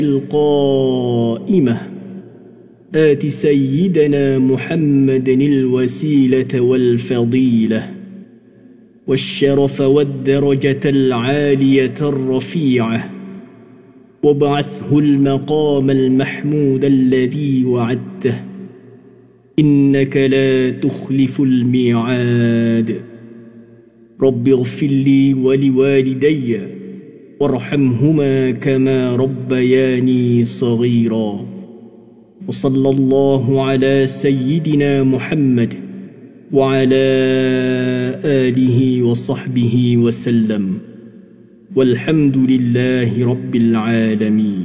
القائمة آت سيدنا محمد الوسيلة والفضيلة والشرف والدرجة العالية الرفيعة وابعثه المقام المحمود الذي وعدته إنك لا تخلف الميعاد. رب اغفر لي ولوالدي وارحمهما كما ربياني صغيرا. وصلى الله على سيدنا محمد وعلى آله وصحبه وسلم والحمد لله رب العالمين.